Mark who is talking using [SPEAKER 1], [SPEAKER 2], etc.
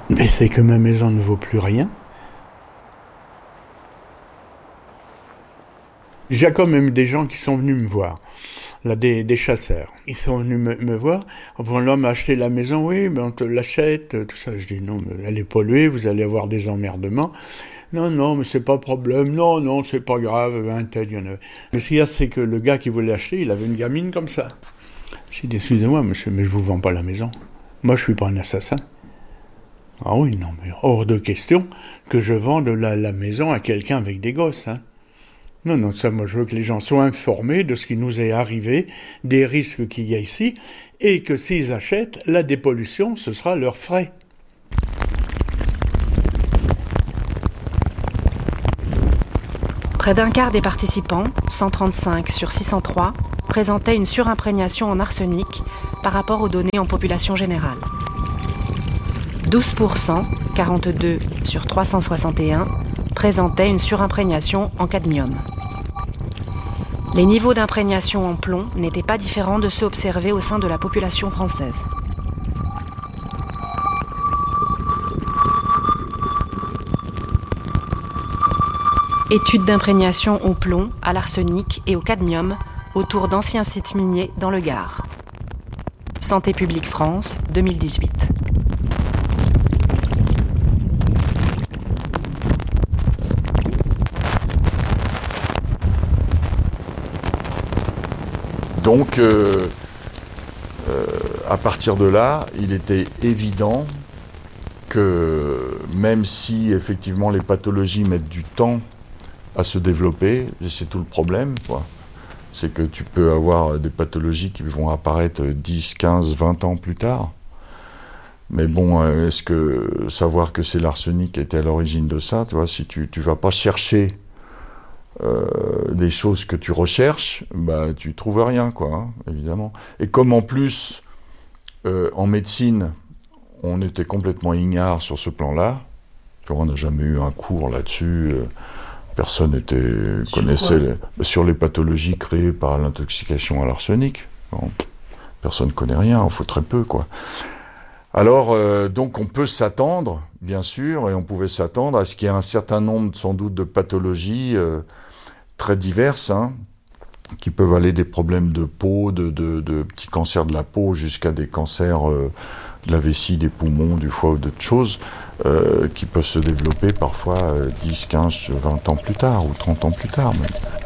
[SPEAKER 1] Mais c'est que ma maison ne vaut plus rien. J'ai quand même des gens qui sont venus me voir, là, des chasseurs. Ils sont venus me voir, voulant m'acheter la maison, oui, mais on te l'achète, tout ça. Je dis non, mais elle est polluée, vous allez avoir des emmerdements. Non, non, mais c'est pas problème, non, non, c'est pas grave, un tel, il y en avait. Mais ce qu'il y a, c'est que le gars qui voulait acheter, il avait une gamine comme ça. J'ai dit, excusez-moi, monsieur, mais je vous vends pas la maison. Moi, je suis pas un assassin. Ah oui, non, mais hors de question que je vende la maison à quelqu'un avec des gosses, hein. Non, non, ça, moi, je veux que les gens soient informés de ce qui nous est arrivé, des risques qu'il y a ici, et que s'ils achètent, la dépollution, ce sera leurs frais.
[SPEAKER 2] Près d'un quart des participants, 135 sur 603, présentaient une surimprégnation en arsenic par rapport aux données en population générale. 12%, 42 sur 361, présentaient une surimprégnation en cadmium. Les niveaux d'imprégnation en plomb n'étaient pas différents de ceux observés au sein de la population française. Études d'imprégnation au plomb, à l'arsenic et au cadmium autour d'anciens sites miniers dans le Gard. Santé publique France, 2018.
[SPEAKER 3] Donc, à partir de là, il était évident que même si effectivement les pathologies mettent du temps à se développer, et c'est tout le problème, quoi. C'est que tu peux avoir des pathologies qui vont apparaître 10, 15, 20 ans plus tard. Mais bon, est-ce que savoir que c'est l'arsenic qui était à l'origine de ça, tu vois, si tu vas pas chercher des choses que tu recherches, bah tu trouves rien, quoi, hein, évidemment. Et comme en plus, en médecine, on était complètement ignare sur ce plan-là, on n'a jamais eu un cours là-dessus, personne connaissait sur les pathologies créées par l'intoxication à l'arsenic. Bon, personne ne connaît rien, il faut très peu, quoi. Alors, donc on peut s'attendre, bien sûr, et on pouvait s'attendre à ce qu'il y ait un certain nombre, sans doute, de pathologies très diverses, hein, qui peuvent aller des problèmes de peau, de petits cancers de la peau, jusqu'à des cancers de la vessie, des poumons, du foie ou d'autres choses, qui peuvent se développer parfois 10, 15, 20 ans plus tard, ou 30 ans plus tard même.